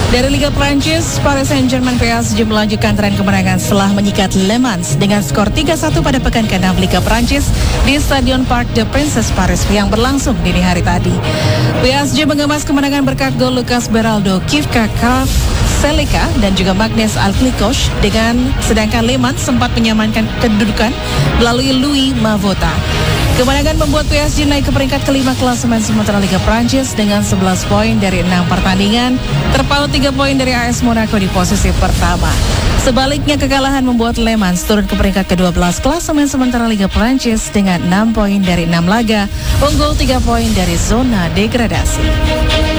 Dari Liga Prancis, Paris Saint-Germain PSG melanjutkan tren kemenangan setelah menyikat Le Mans dengan skor 3-1 pada pekan ke-6 Liga Prancis di Stadion Parc des Princes Paris yang berlangsung dini hari tadi. PSG mengemas kemenangan berkat gol Lucas Beraldo, Kivka Seleka dan juga Magnus Alklikos, sedangkan Le Mans sempat menyamankan kedudukan melalui Louis Mavota. Kemenangan membuat PSG naik ke peringkat kelima klasemen sementara Liga Prancis dengan 11 poin dari 6 pertandingan, terpaut 3 poin dari AS Monaco di posisi pertama. Sebaliknya, kekalahan membuat Le Mans turun ke peringkat ke-12 klasemen sementara Liga Prancis dengan 6 poin dari 6 laga, unggul 3 poin dari zona degradasi.